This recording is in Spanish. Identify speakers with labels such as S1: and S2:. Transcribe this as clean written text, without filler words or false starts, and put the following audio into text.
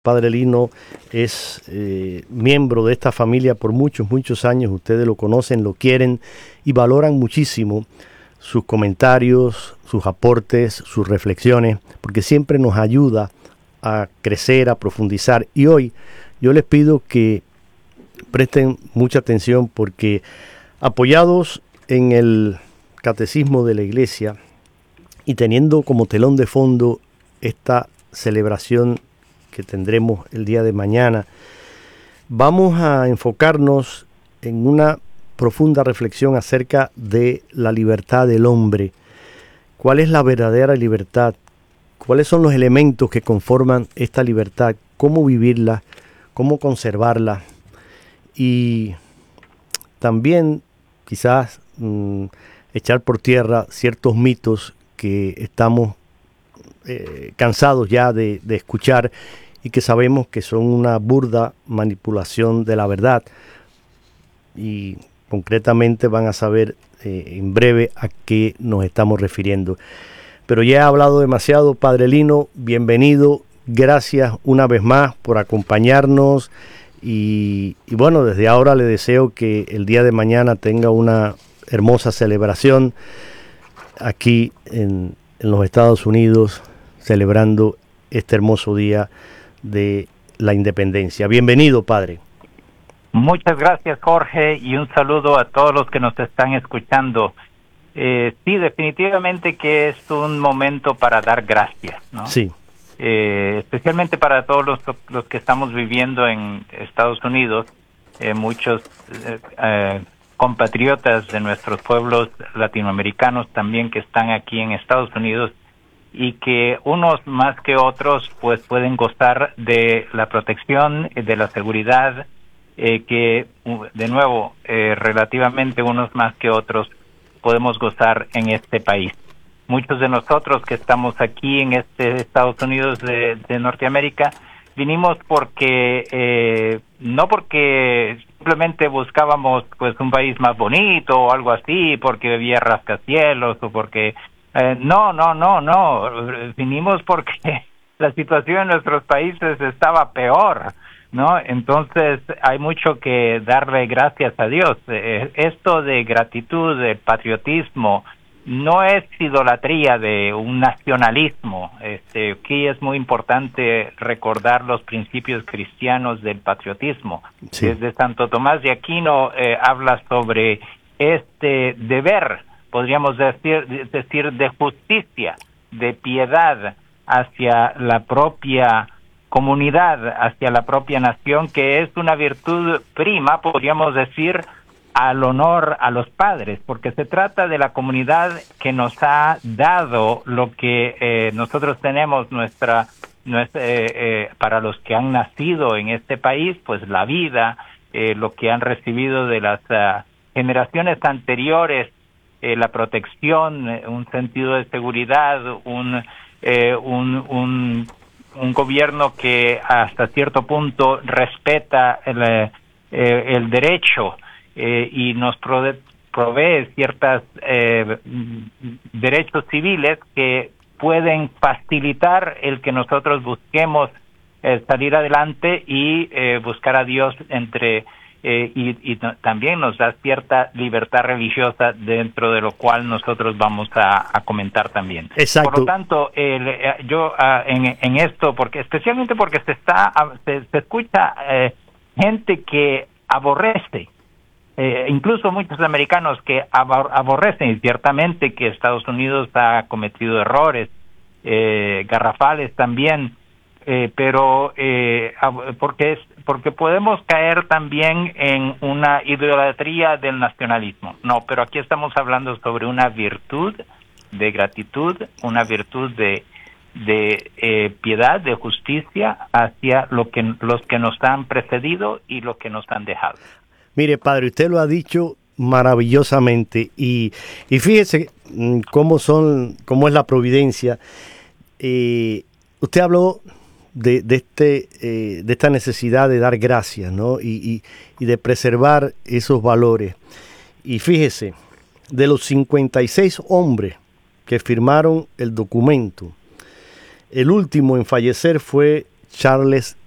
S1: Padre Lino es miembro de esta familia por muchos años. Ustedes lo conocen, lo quieren y valoran muchísimo sus comentarios, sus aportes, sus reflexiones, porque siempre nos ayuda a crecer, a profundizar. Y hoy yo les pido que presten mucha atención porque apoyados en el Catecismo de la Iglesia y teniendo como telón de fondo esta celebración que tendremos el día de mañana, vamos a enfocarnos en una profunda reflexión acerca de la libertad del hombre. ¿Cuál es la verdadera libertad? ¿Cuáles son los elementos que conforman esta libertad? ¿Cómo vivirla? ¿Cómo conservarla? Y también quizás echar por tierra ciertos mitos que estamos cansados ya de escuchar y que sabemos que son una burda manipulación de la verdad. Y concretamente van a saber en breve a qué nos estamos refiriendo. Pero ya he hablado demasiado, Padre Lino, bienvenido, gracias una vez más por acompañarnos y bueno, desde ahora le deseo que el día de mañana tenga una hermosa celebración aquí en los Estados Unidos, celebrando este hermoso día de la independencia. Bienvenido, Padre.
S2: Muchas gracias, Jorge, y un saludo a todos los que nos están escuchando. Sí, definitivamente que es un momento para dar gracias, ¿no?
S1: Sí.
S2: Especialmente para todos los que estamos viviendo en Estados Unidos, muchos compatriotas de nuestros pueblos latinoamericanos también que están aquí en Estados Unidos y que unos más que otros pues pueden gozar de la protección, de la seguridad, que de nuevo relativamente unos más que otros podemos gozar en este país. Muchos de nosotros que estamos aquí en Estados Unidos de Norteamérica vinimos porque no porque simplemente buscábamos pues un país más bonito o algo así, porque había rascacielos o porque no, vinimos porque la situación en nuestros países estaba peor, ¿no? Entonces hay mucho que darle gracias a Dios. Esto de gratitud, de patriotismo, no es idolatría de un nacionalismo. Aquí es muy importante recordar los principios cristianos del patriotismo.
S1: Sí.
S2: Desde Santo Tomás de Aquino habla sobre este deber, podríamos decir de justicia, de piedad hacia la propia comunidad, hacia la propia nación, que es una virtud prima, podríamos decir, al honor a los padres, porque se trata de la comunidad que nos ha dado lo que nosotros tenemos, para los que han nacido en este país, pues la vida, lo que han recibido de las generaciones anteriores, la protección, un sentido de seguridad, un gobierno que hasta cierto punto respeta el derecho y nos provee ciertos derechos civiles que pueden facilitar el que nosotros busquemos salir adelante y buscar a Dios también nos da cierta libertad religiosa dentro de lo cual nosotros vamos a comentar también.
S1: Exacto.
S2: Por lo tanto, yo en esto, porque especialmente porque se escucha gente que aborrece, incluso muchos americanos que aborrecen, y ciertamente que Estados Unidos ha cometido errores garrafales también, pero porque podemos caer también en una idolatría del nacionalismo. No, pero aquí estamos hablando sobre una virtud de gratitud, una virtud de piedad, de justicia hacia los que nos han precedido y los que nos han dejado.
S1: Mire, Padre, usted lo ha dicho maravillosamente y fíjese cómo es la providencia. Usted habló de esta necesidad de dar gracias, ¿no? Y de preservar esos valores. Y fíjese, de los 56 hombres que firmaron el documento, el último en fallecer fue Charles